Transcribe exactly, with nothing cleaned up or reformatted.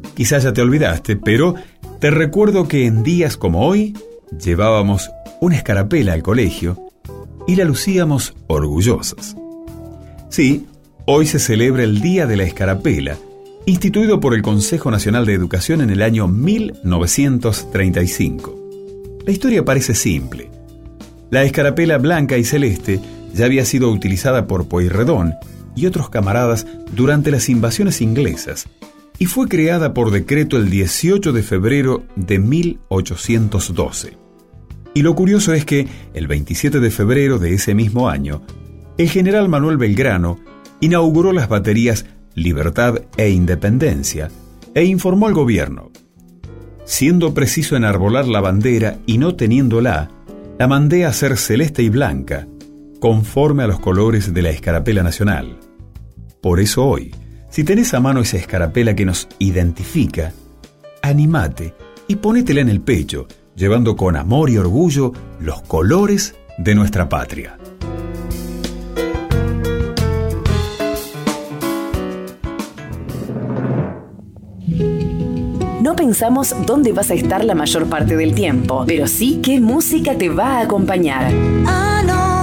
Quizás ya te olvidaste, pero te recuerdo que en días como hoy llevábamos una escarapela al colegio y la lucíamos orgullosos. Sí, hoy se celebra el Día de la Escarapela, instituido por el Consejo Nacional de Educación en el año mil novecientos treinta y cinco. La historia parece simple. La escarapela blanca y celeste ya había sido utilizada por Pueyrredón y otros camaradas durante las invasiones inglesas y fue creada por decreto el dieciocho de febrero de mil ochocientos doce. Y lo curioso es que el veintisiete de febrero de ese mismo año, el general Manuel Belgrano inauguró las baterías Libertad e Independencia e informó al gobierno: siendo preciso enarbolar la bandera y no teniéndola, la mandé a hacer celeste y blanca, conforme a los colores de la escarapela nacional. Por eso hoy, si tenés a mano esa escarapela que nos identifica, animate y ponétela en el pecho, llevando con amor y orgullo los colores de nuestra patria. No pensamos dónde vas a estar la mayor parte del tiempo, pero sí qué música te va a acompañar. Ah, no.